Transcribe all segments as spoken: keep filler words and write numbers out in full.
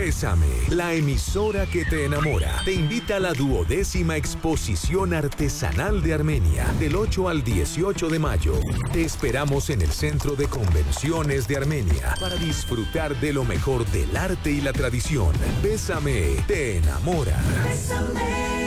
Bésame, la emisora que te enamora, te invita a la duodécima exposición artesanal de Armenia, del ocho al dieciocho de mayo. Te esperamos en el Centro de Convenciones de Armenia para disfrutar de lo mejor del arte y la tradición. Bésame, te enamora. Bésame.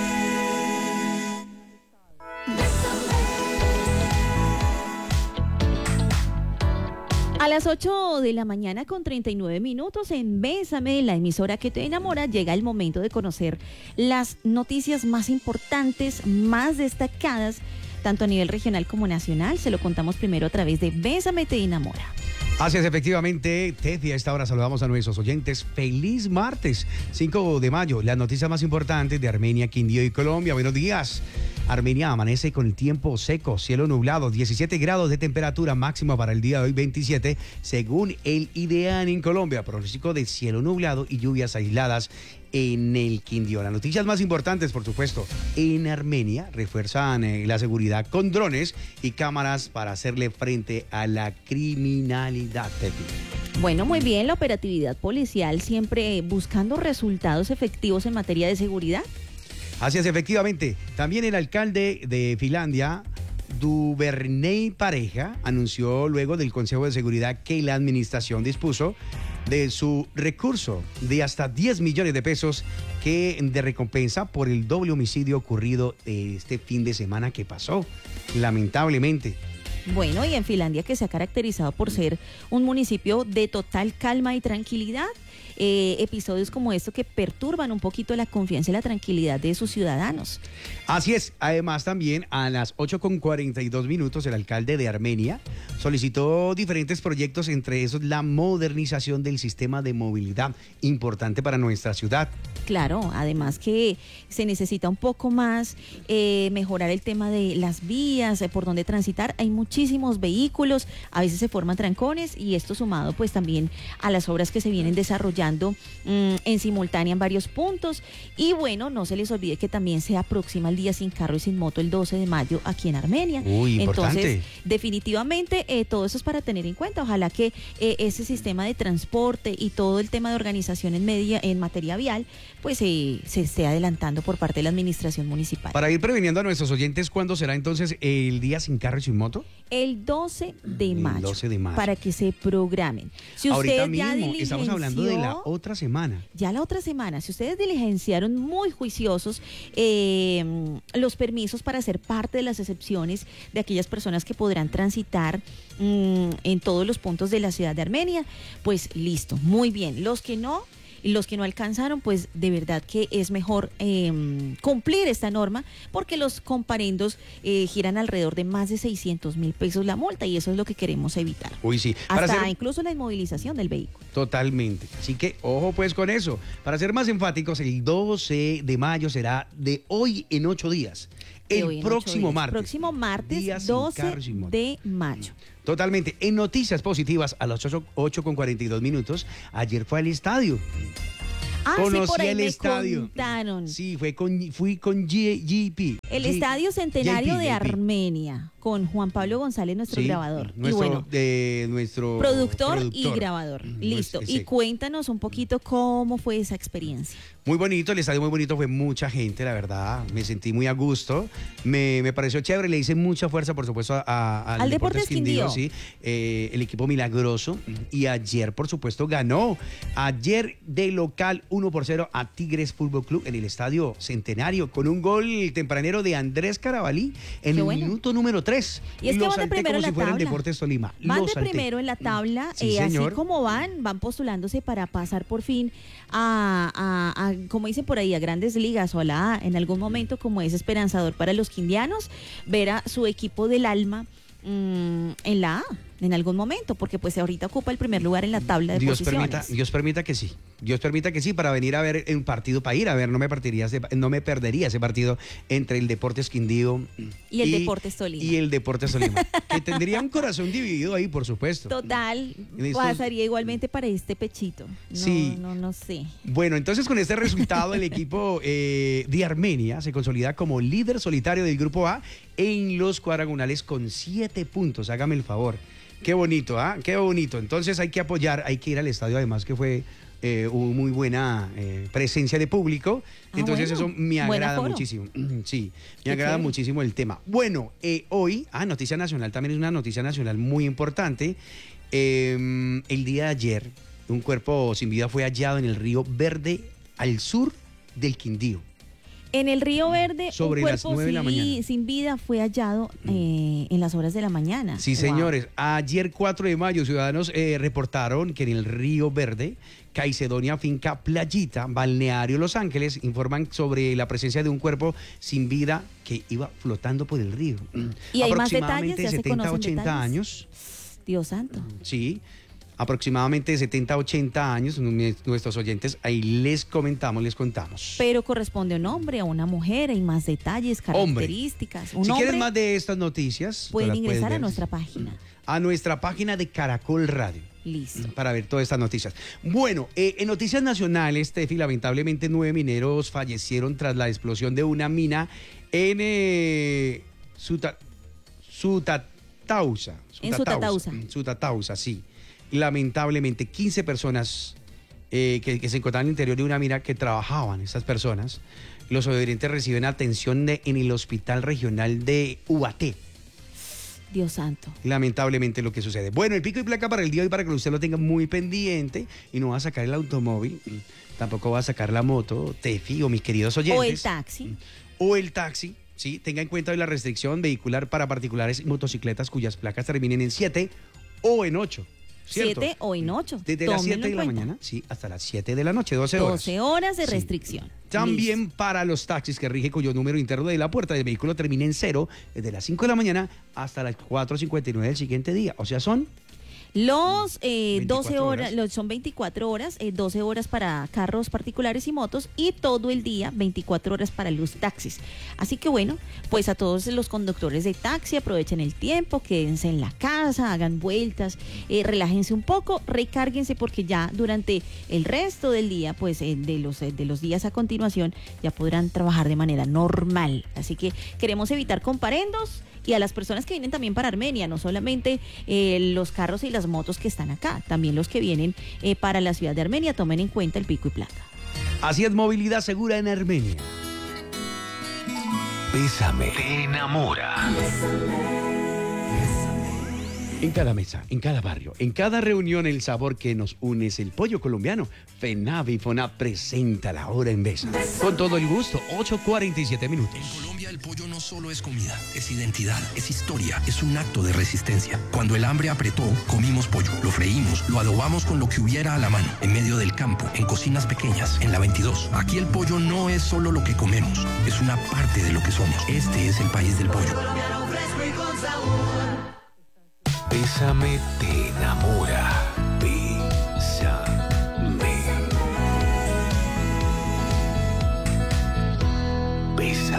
A las ocho de la mañana con treinta y nueve minutos en Bésame, la emisora que te enamora, llega el momento de conocer las noticias más importantes, más destacadas, tanto a nivel regional como nacional. Se lo contamos primero a través de Bésame, te enamora. Así es, efectivamente, Teddy, a esta hora saludamos a nuestros oyentes. Feliz martes, cinco de mayo, las noticias más importantes de Armenia, Quindío y Colombia. Buenos días. Armenia amanece con el tiempo seco, cielo nublado, diecisiete grados de temperatura máxima para el día de hoy, veintisiete, según el IDEAN en Colombia. Pronóstico de cielo nublado y lluvias aisladas en el Quindío. Las noticias más importantes, por supuesto, en Armenia refuerzan eh, la seguridad con drones y cámaras para hacerle frente a la criminalidad. Bueno, muy bien, la operatividad policial siempre buscando resultados efectivos en materia de seguridad. Así es, efectivamente. También el alcalde de Finlandia, Duvernay Pareja, anunció luego del Consejo de Seguridad que la administración dispuso de su recurso de hasta diez millones de pesos que de recompensa por el doble homicidio ocurrido este fin de semana que pasó, lamentablemente. Bueno, y en Finlandia, que se ha caracterizado por ser un municipio de total calma y tranquilidad, eh, episodios como estos que perturban un poquito la confianza y la tranquilidad de sus ciudadanos. Así es. Además, también a las ocho con cuarenta y dos minutos, el alcalde de Armenia solicitó diferentes proyectos, entre esos la modernización del sistema de movilidad, importante para nuestra ciudad. Claro, además que se necesita un poco más eh, mejorar el tema de las vías, eh, por donde transitar. Hay muchísimos vehículos, a veces se forman trancones, y esto sumado pues también a las obras que se vienen desarrollando mmm, en simultánea en varios puntos. Y bueno, no se les olvide que también se aproxima el Día Sin Carro y Sin Moto el doce de mayo aquí en Armenia. Uy, importante. Entonces, definitivamente eh, todo eso es para tener en cuenta. Ojalá que eh, ese sistema de transporte y todo el tema de organización en, media, en materia vial pues eh, se esté adelantando por parte de la administración municipal. Para ir preveniendo a nuestros oyentes, ¿cuándo será entonces el Día Sin Carro y Sin Moto? El doce de mayo. El doce de mayo. Para que se programen. Si Ahorita usted ya mismo estamos hablando de la otra semana. Ya la otra semana. Si ustedes diligenciaron muy juiciosos eh, los permisos para ser parte de las excepciones de aquellas personas que podrán transitar mmm, en todos los puntos de la ciudad de Armenia, pues listo, muy bien. Los que no... Y los que no alcanzaron, pues de verdad que es mejor eh, cumplir esta norma, porque los comparendos eh, giran alrededor de más de seiscientos mil pesos la multa, y eso es lo que queremos evitar. Uy, sí. Para Hasta hacer... incluso la inmovilización del vehículo. Totalmente. Así que ojo pues con eso. Para ser más enfáticos, el doce de mayo será de hoy en ocho días. El próximo martes. Próximo martes, doce de mayo. Totalmente. En noticias positivas, a las ocho con cuarenta y dos minutos, ayer fue al estadio. Ah, Conocí sí, por ahí el me estadio. Contaron. Sí, fue con, fui con G, G P. El G, Estadio Centenario J P, de J P. Armenia, con Juan Pablo González, nuestro Sí, grabador. Nuestro, y bueno, de, nuestro productor, productor y grabador. Listo. Sí. Y cuéntanos un poquito cómo fue esa experiencia. Muy bonito, el estadio muy bonito, fue mucha gente, la verdad. Me sentí muy a gusto. Me, me pareció chévere, le hice mucha fuerza, por supuesto, a, a, al, al Deportes Quindío. Sí, eh, el equipo milagroso. Y ayer, por supuesto, ganó. Ayer de local uno por cero a Tigres Fútbol Club en el Estadio Centenario, con un gol tempranero de Andrés Carabalí en Qué el bueno. minuto número tres. Y es que Lo van de salté primero como en la si fuera el tabla. Deportes Tolima. Van Lo de salté. primero en la tabla, Sí, eh, así señor. como van, van postulándose para pasar por fin a, a, a, como dicen por ahí, a grandes ligas o a la A en algún momento, como es esperanzador para los quindianos ver a su equipo del alma mmm, en la A en algún momento, porque pues ahorita ocupa el primer lugar en la tabla de Dios posiciones. permita, Dios permita que sí. Dios permita que sí, para venir a ver un partido, para ir a ver, no me partiría ese, no me perdería ese partido entre el Deportes Quindío y el Deportes Tolima. Y el Deportes Tolima, que tendría un corazón dividido ahí, por supuesto. Total, estos... pasaría igualmente para este pechito. No, sí. No, no, no sé. Bueno, entonces con este resultado el equipo eh, de Armenia se consolida como líder solitario del Grupo A en los cuadrangularales con siete puntos, hágame el favor. Qué bonito, ¿ah? Qué bonito. Entonces hay que apoyar, hay que ir al estadio, además que fue eh, hubo muy buena eh, presencia de público. Ah, Entonces bueno. eso me Buen agrada aforo. muchísimo. Sí, me Qué agrada chévere. muchísimo el tema. Bueno, eh, hoy, ah, noticia nacional, también es una noticia nacional muy importante. Eh, el día de ayer, un cuerpo sin vida fue hallado en el río Verde al sur del Quindío. En el Río Verde, Sobre un las cuerpo nueve de la sin, mañana. vi- sin vida fue hallado eh, en las horas de la mañana. Sí, Wow. señores. Ayer cuatro de mayo, ciudadanos eh, reportaron que en el Río Verde, Caicedonia, finca Playita, Balneario Los Ángeles, informan sobre la presencia de un cuerpo sin vida que iba flotando por el río. ¿Y hay más Aproximadamente detalles? ¿Ya se setenta, conocen ochenta detalles? años. Dios santo. Sí, aproximadamente setenta, ochenta años. Nuestros oyentes, ahí les comentamos, les contamos. Pero corresponde a un hombre, a una mujer, hay más detalles, Hombre. características. Un Si hombre, quieres más de estas noticias, pueden las puedes ingresar a ver nuestra página. a nuestra página de Caracol Radio. Listo. Para ver todas estas noticias. Bueno, eh, en noticias nacionales, Tefi, lamentablemente nueve mineros fallecieron tras la explosión de una mina en eh, Suta, Sutatausa. En Sutatausa. Sutatausa, sí. Lamentablemente, quince personas eh, que, que se encontraban en el interior de una mina que trabajaban, estas personas. Los sobrevivientes reciben atención de- en el Hospital Regional de Ubaté. Dios santo. Lamentablemente lo que sucede. Bueno, el pico y placa para el día de hoy para que usted lo tenga muy pendiente y no va a sacar el automóvil, tampoco va a sacar la moto, Tefi o mis queridos oyentes. O el taxi. O el taxi, sí, tenga en cuenta hoy la restricción vehicular para particulares y motocicletas cuyas placas terminen en siete o en ocho. ¿Cierto? Siete o en ocho. Desde las Tómenlo siete de en la cuenta. mañana, sí, hasta las siete de la noche, doce horas. doce horas de Sí. restricción. También Listo. para los taxis que rige cuyo número interno de la puerta del vehículo termine en cero, desde las cinco de la mañana hasta las cuatro cincuenta y nueve del siguiente día. O sea, son Los eh, veinticuatro doce horas, horas. los, son veinticuatro horas, eh, doce horas para carros particulares y motos y todo el día veinticuatro horas para los taxis. Así que bueno, pues a todos los conductores de taxi aprovechen el tiempo, quédense en la casa, hagan vueltas, eh, relájense un poco, recárguense porque ya durante el resto del día, pues eh, de los eh, de los días a continuación ya podrán trabajar de manera normal. Así que queremos evitar comparendos. Y a las personas que vienen también para Armenia, no solamente eh, los carros y las motos que están acá, también los que vienen eh, para la ciudad de Armenia, tomen en cuenta el pico y placa. así es movilidad segura en Armenia. Bésame, te enamora. En cada mesa, en cada barrio, en cada reunión, el sabor que nos une es el pollo colombiano. FENAV y FONAP presenta la hora en Besa. Con todo el gusto, ocho cuarenta y siete minutos. En Colombia el pollo no solo es comida, es identidad, es historia, es un acto de resistencia. Cuando el hambre apretó, comimos pollo, lo freímos, lo adobamos con lo que hubiera a la mano, en medio del campo, en cocinas pequeñas, en la veintidós. Aquí el pollo no es solo lo que comemos, es una parte de lo que somos. Este es el país del pollo. Bésame, te enamora.